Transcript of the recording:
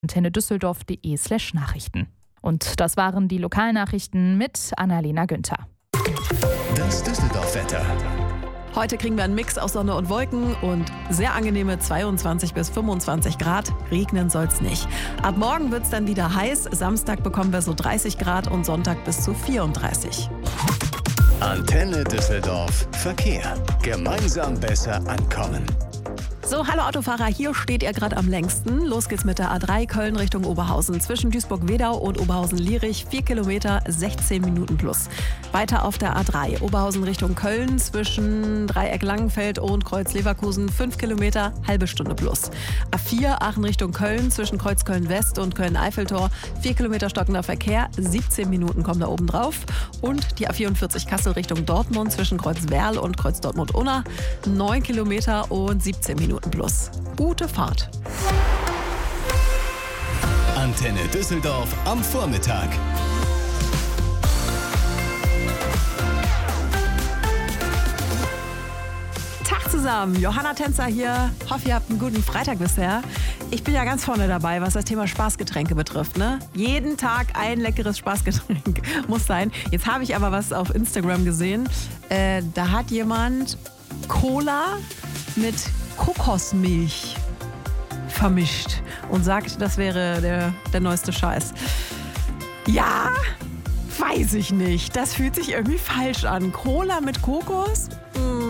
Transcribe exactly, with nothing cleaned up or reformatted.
antenne düsseldorf punkt de slash Nachrichten. Und das waren die Lokalnachrichten mit Annalena Günther. Das Düsseldorf-Wetter. Heute kriegen wir einen Mix aus Sonne und Wolken und sehr angenehme zweiundzwanzig bis fünfundzwanzig Grad. Regnen soll's nicht. Ab morgen wird's dann wieder heiß. Samstag bekommen wir so dreißig Grad und Sonntag bis zu vierunddreißig. Antenne Düsseldorf Verkehr. Gemeinsam besser ankommen. So, hallo Autofahrer, hier steht ihr gerade am längsten. Los geht's mit der A drei Köln Richtung Oberhausen. Zwischen Duisburg-Wedau und Oberhausen-Lierich vier Kilometer, sechzehn Minuten plus. Weiter auf der A drei Oberhausen Richtung Köln zwischen Dreieck Langenfeld und Kreuz Leverkusen fünf Kilometer, halbe Stunde plus. A vier Aachen Richtung Köln zwischen Kreuz Köln-West und Köln-Eiffeltor vier Kilometer stockender Verkehr, siebzehn Minuten kommen da oben drauf. Und die A vierundvierzig Kassel Richtung Dortmund zwischen Kreuz Werl und Kreuz Dortmund-Unna neun Kilometer und siebzehn Minuten plus. Gute Fahrt. Antenne Düsseldorf am Vormittag. Tag zusammen, Johanna Tänzer hier. Hoffe, ihr habt einen guten Freitag bisher. Ich bin ja ganz vorne dabei, was das Thema Spaßgetränke betrifft. Ne? Jeden Tag ein leckeres Spaßgetränk muss sein. Jetzt habe ich aber was auf Instagram gesehen. Äh, da hat jemand Cola mit Kokosmilch vermischt und sagt, das wäre der, der neueste Scheiß. Ja, weiß ich nicht. Das fühlt sich irgendwie falsch an. Cola mit Kokos?